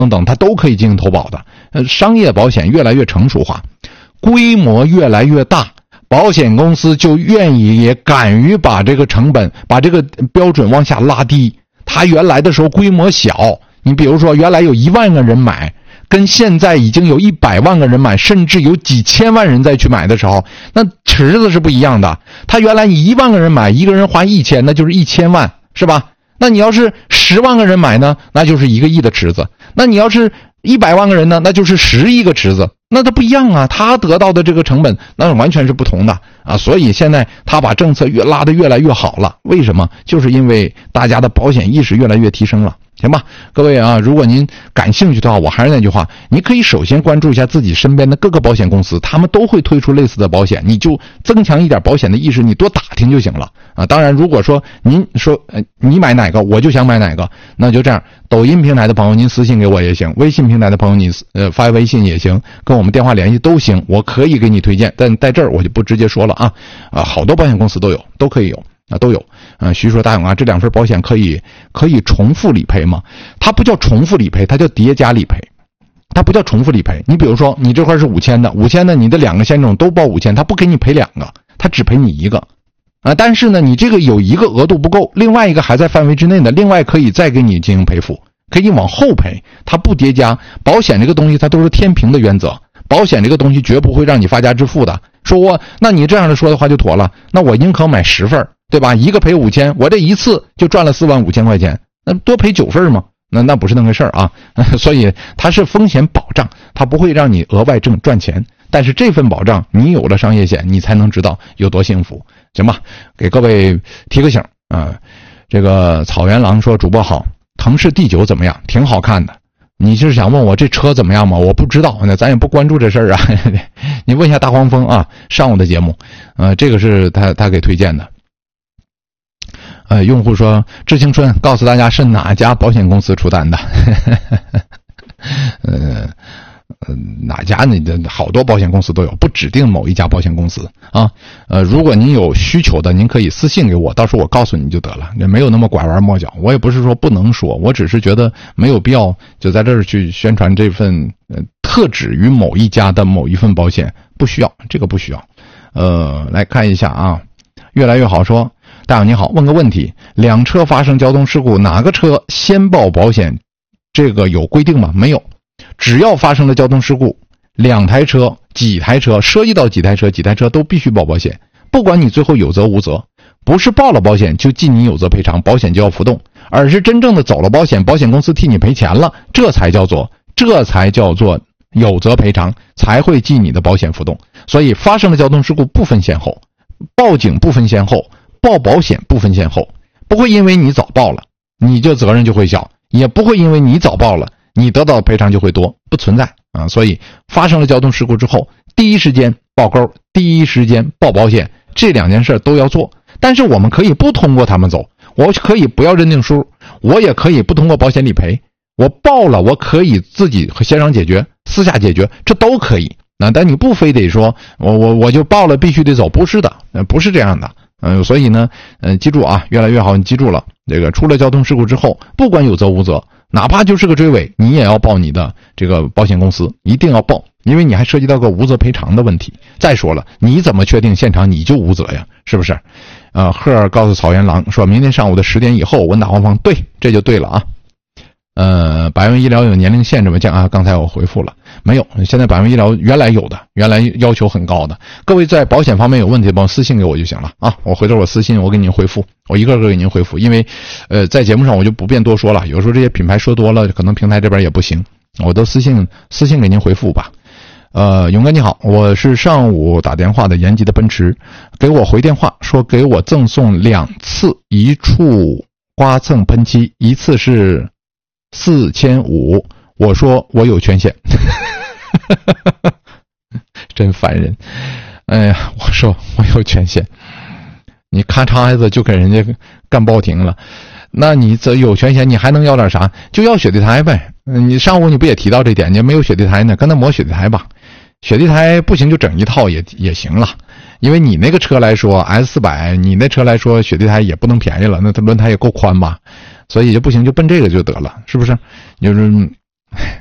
等，它都可以进行投保的。商业保险越来越成熟化，规模越来越大，保险公司就愿意也敢于把这个成本、把这个标准往下拉低。它原来的时候规模小，你比如说原来有1万个人买，跟现在已经有100万个人买，甚至有几千万人再去买的时候，那池子是不一样的。它原来你1万个人买，一个人花1000，那就是1000万，是吧？那你要是10万个人买呢，那就是1个亿的池子。那你要是100万个人呢，那就是10亿个池子。那它不一样啊，它得到的这个成本那完全是不同的啊。所以现在它把政策拉得越来越好了。为什么？就是因为大家的保险意识越来越提升了。行吧，各位啊，如果您感兴趣的话，我还是那句话，你可以首先关注一下自己身边的各个保险公司，他们都会推出类似的保险，你就增强一点保险的意识，你多打听就行了啊。当然，如果说您说你买哪个，我就想买哪个，那就这样，抖音平台的朋友您私信给我也行，微信平台的朋友你发微信也行，跟我们电话联系都行，我可以给你推荐，但在这儿我就不直接说了啊。好多保险公司都有，都可以有。都有。徐说大勇啊，这2份保险可以重复理赔吗？它不叫重复理赔，它叫叠加理赔。它不叫重复理赔。你比如说你这块是5000的，5000的你的2个险种都报5000，它不给你赔2个，它只赔你1个。但是呢，你这个有一个额度不够，另外一个还在范围之内的，另外可以再给你进行赔付，可以往后赔，它不叠加。保险这个东西它都是天平的原则，保险这个东西绝不会让你发家致富的。那你这样的说的话就妥了，那我宁可买10份，对吧？一个赔5000，我这一次就赚了45000块钱，那多赔9份吗？那不是那回事啊。所以它是风险保障，它不会让你额外赚钱，但是这份保障你有了商业险，你才能知道有多幸福，行吧？给各位提个醒啊。这个草原狼说，主播好，腾势 D9 怎么样？挺好看的。你是想问我这车怎么样吗？我不知道，那咱也不关注这事儿啊。你问一下大黄蜂啊，上午的节目，这个是他给推荐的。用户说，致青春告诉大家是哪家保险公司出单的？哪家呢？好多保险公司都有，不指定某一家保险公司啊。如果您有需求的，您可以私信给我，到时候我告诉你就得了，没有那么拐弯抹角。我也不是说不能说，我只是觉得没有必要就在这儿去宣传这份特指于某一家的某一份保险，不需要，这个不需要。来看一下啊，越来越好说，大友你好，问个问题，2车发生交通事故，哪个车先报保险？这个有规定吗？没有。只要发生了交通事故，2台车、几台车，涉及到几台车都必须报保险，不管你最后有责无责，不是报了保险就记你有责赔偿，保险就要浮动，而是真正的走了保险，保险公司替你赔钱了，这才叫做有责赔偿，才会记你的保险浮动。所以发生了交通事故不分先后，报警不分先后，报保险不分先后，不会因为你早报了你就责任就会小，也不会因为你早报了你得到的赔偿就会多，不存在啊。所以发生了交通事故之后，第一时间报勾，第一时间报保险，这2件事都要做。但是我们可以不通过他们走，我可以不要认定书，我也可以不通过保险理赔，我报了我可以自己和协商解决，私下解决，这都可以。但你不非得说我就报了必须得走，不是的，不是这样的。所以呢记住啊，越来越好，你记住了，这个出了交通事故之后，不管有责无责，哪怕就是个追尾，你也要报你的这个保险公司，一定要报，因为你还涉及到个无责赔偿的问题。再说了，你怎么确定现场你就无责呀？是不是？赫尔告诉草原狼说，明天上午的10点以后问大黄蜂，对，这就对了啊。百万医疗有年龄限制吗？啊，刚才我回复了，没有。现在百万医疗原来有的，原来要求很高的。各位在保险方面有问题，帮我私信给我就行了啊。我回头我私信我给您回复，我一个个给您回复。因为在节目上我就不便多说了，有时候这些品牌说多了，可能平台这边也不行，我都私信给您回复吧。勇哥你好，我是上午打电话的延吉的奔驰，给我回电话说给我赠送2次一处刮蹭喷漆，一次是4500，我说我有权限。真烦人。哎呀，我说我有权限，你咔嚓一下就给人家干报停了，那你这有权限你还能要点啥？就要雪地胎呗。你上午你不也提到这点，你没有雪地胎呢，跟他磨雪地胎吧。雪地胎不行就整一套也行了，因为你那个车来说 S400， 你那车来说雪地胎也不能便宜了，那它轮胎也够宽吧，所以就不行就奔这个就得了，是不是？就是